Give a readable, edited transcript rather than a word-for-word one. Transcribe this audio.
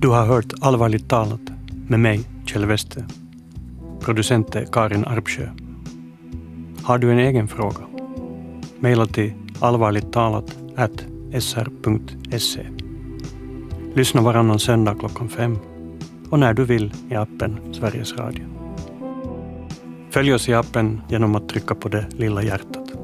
Du har hört Allvarligt talat med mig, Kjell Wester. Producent är Karin Arpsjö. Har du en egen fråga? Maila till allvarligttalat@sr.se. Lyssna varannan söndag 5:00 och när du vill i appen Sveriges Radio. Följ oss i appen genom att trycka på det lilla hjärtat.